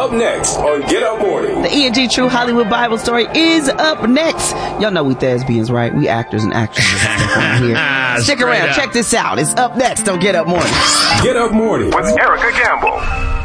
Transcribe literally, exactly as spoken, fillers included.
Up next on Get Up Morning. The E and G True Hollywood Bible Story is up next. Y'all know we thespians, right? We actors and actresses here. Stick around. Up. Check this out. It's up next on Get Up Morning. Get Up Morning with Erica Campbell.